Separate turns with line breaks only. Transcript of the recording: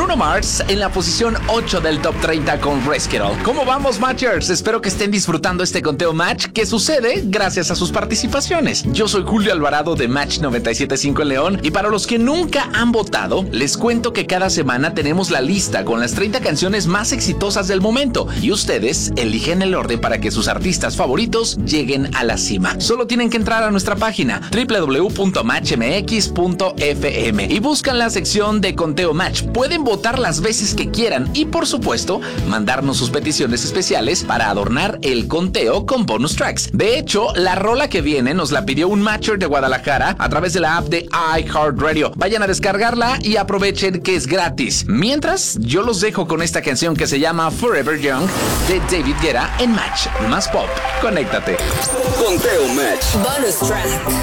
Bruno Mars en la posición 8 del Top 30 con Rescue. ¿Cómo vamos, Matchers? Espero que estén disfrutando este conteo Match que sucede gracias a sus participaciones. Yo soy Julio Alvarado de Match 97.5 en León y para los que nunca han votado, les cuento que cada semana tenemos la lista con las 30 canciones más exitosas del momento y ustedes eligen el orden para que sus artistas favoritos lleguen a la cima. Solo tienen que entrar a nuestra página www.matchmx.fm y buscan la sección de conteo Match. Pueden votar las veces que quieran y por supuesto mandarnos sus peticiones especiales para adornar el conteo con bonus tracks. De hecho, la rola que viene nos la pidió un Matcher de Guadalajara a través de la app de iHeartRadio. Vayan a descargarla y aprovechen que es gratis. Mientras, yo los dejo con esta canción que se llama Forever Young de David Guetta en Match. Más pop. Conéctate.
Conteo Match.
Bonus track.